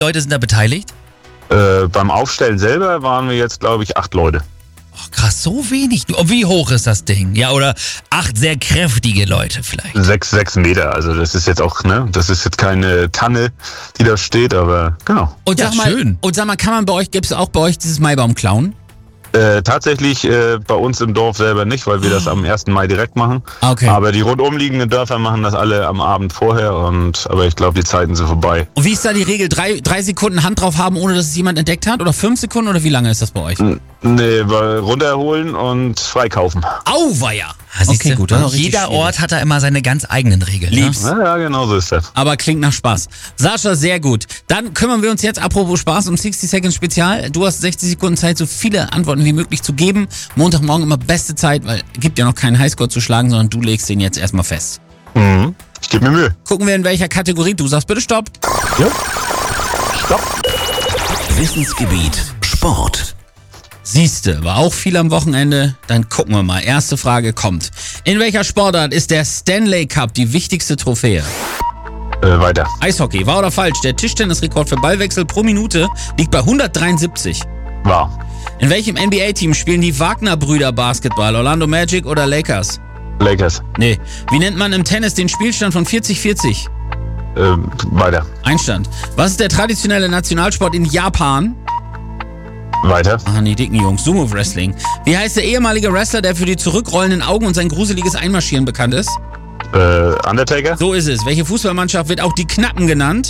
Leute sind da beteiligt? Beim Aufstellen selber waren wir jetzt, glaube ich, 8 Leute. Oh, krass, so wenig. Wie hoch ist das Ding? Ja, oder 8 sehr kräftige Leute vielleicht. 6 Meter, also das ist jetzt auch, ne, das ist jetzt keine Tanne, die da steht, aber genau. Und Ja, schön. Sag mal, gibt es auch bei euch dieses Maibaum klauen? Tatsächlich bei uns im Dorf selber nicht, weil wir das am 1. Mai direkt machen. Okay. Aber die rundumliegenden Dörfer machen das alle am Abend vorher, aber ich glaube, die Zeiten sind vorbei. Und wie ist da die Regel? 3 Sekunden Hand drauf haben, ohne dass es jemand entdeckt hat? Oder 5 Sekunden? Oder wie lange ist das bei euch? Nee, runterholen und freikaufen. Auweia! Ja, siehst Okay, du, gut, das ist auch richtig jeder schwierig. Ort hat da immer seine ganz eigenen Regeln. Lieb's. Ne? Ja, genau so ist das. Aber klingt nach Spaß. Sascha, sehr gut. Dann kümmern wir uns jetzt, apropos Spaß, um 60 Seconds Spezial. Du hast 60 Sekunden Zeit, so viele Antworten wie möglich zu geben. Montagmorgen immer beste Zeit, weil es gibt ja noch keinen Highscore zu schlagen, sondern du legst den jetzt erstmal fest. Mhm. Ich gebe mir Mühe. Gucken wir, in welcher Kategorie. Du sagst bitte Stopp. Ja. Stopp. Wissensgebiet Sport. Siehste, war auch viel am Wochenende. Dann gucken wir mal. Erste Frage kommt. In welcher Sportart ist der Stanley Cup die wichtigste Trophäe? Weiter. Eishockey, wahr oder falsch? Der Tischtennisrekord für Ballwechsel pro Minute liegt bei 173. Wahr. In welchem NBA-Team spielen die Wagner-Brüder Basketball? Orlando Magic oder Lakers? Lakers. Nee. Wie nennt man im Tennis den Spielstand von 40-40? Weiter. Einstand. Was ist der traditionelle Nationalsport in Japan? Weiter. Ah, die dicken Jungs. Sumo Wrestling. Wie heißt der ehemalige Wrestler, der für die zurückrollenden Augen und sein gruseliges Einmarschieren bekannt ist? Undertaker. So ist es. Welche Fußballmannschaft wird auch die Knappen genannt?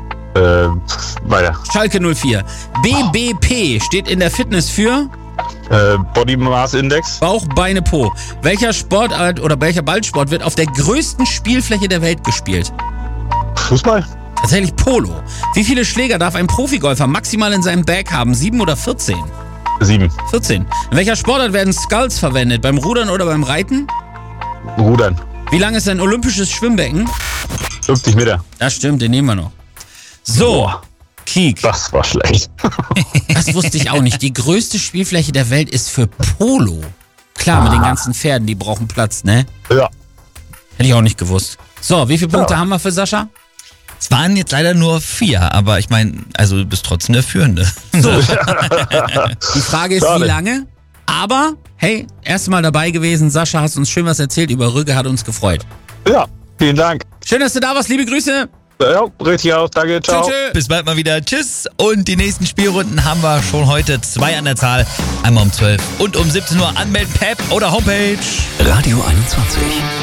Weiter. Schalke 04. BBP steht in der Fitness für Body Mass Index. Bauch, Beine, Po. Welcher Sportart oder welcher Ballsport wird auf der größten Spielfläche der Welt gespielt? Fußball. Tatsächlich Polo. Wie viele Schläger darf ein Profigolfer maximal in seinem Bag haben? 7 oder 14? 7. 14. In welcher Sportart werden Sculls verwendet? Beim Rudern oder beim Reiten? Rudern. Wie lang ist ein olympisches Schwimmbecken? 50 Meter. Das stimmt, den nehmen wir noch. So, Boah. Kiek. Das war schlecht. Das wusste ich auch nicht. Die größte Spielfläche der Welt ist für Polo. Klar, mit den ganzen Pferden, die brauchen Platz, ne? Ja. Hätte ich auch nicht gewusst. So, wie viele Punkte haben wir für Sascha? Es waren jetzt leider nur 4, aber ich meine, also du bist trotzdem der Führende. So. Die Frage ist, Schade. wie lange? Aber, hey, erstmal dabei gewesen. Sascha, hast uns schön was erzählt über Rügge, hat uns gefreut. Ja. Vielen Dank. Schön, dass du da warst. Liebe Grüße. Ja, richtig aus. Danke. Ciao. Tschö. Bis bald mal wieder. Tschüss. Und die nächsten Spielrunden haben wir schon heute 2 an der Zahl. Einmal um 12 und um 17 Uhr anmelden, Pep oder Homepage. Radio 21.